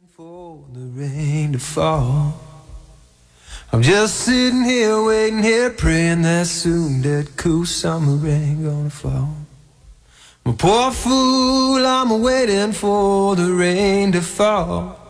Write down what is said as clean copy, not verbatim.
For the rain to fall, I'm just sitting here waiting here, praying that soon that cool summer rain gonna fall. I'm a poor fool, I'm waiting for the rain to fall.